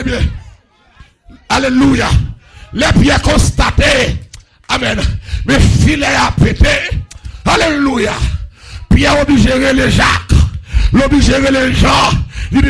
Tendez bien. Alléluia. Les pieds constatés. Amen. Mes filets à péter. Alléluia. Pierre obligé les Jacques. L'obligé les gens.